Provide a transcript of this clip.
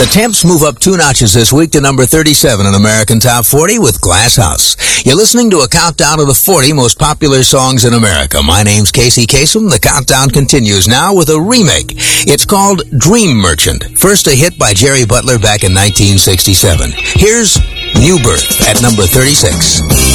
The Temps move up 2 notches this week to number 37 in American Top 40 with Glass House. You're listening to a countdown of the 40 most popular songs in America. My name's Casey Kasem. The countdown continues now with a remake. It's called Dream Merchant. First a hit by Jerry Butler back in 1967. Here's New Birth at number 36.